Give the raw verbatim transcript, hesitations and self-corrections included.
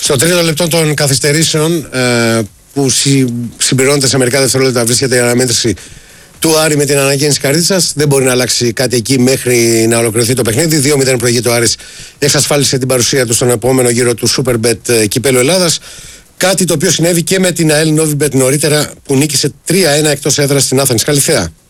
Στο τρίτο λεπτό των καθυστερήσεων, ε, που συ, συμπληρώνεται σε μερικά δευτερόλεπτα, βρίσκεται η αναμέτρηση του Άρη με την αναγέννηση Καρδίτσας. Δεν μπορεί να αλλάξει κάτι εκεί μέχρι να ολοκληρωθεί το παιχνίδι. δύο μηδέν προηγείται ο Άρης, εξασφάλισε την παρουσία του στον επόμενο γύρο του Superbet Κυπέλλου Ελλάδας. Κάτι το οποίο συνέβη και με την ΑΕΛ Novibet νωρίτερα, που νίκησε τρία ένα εκτός έδρας στην Άθανης Καλιθέα.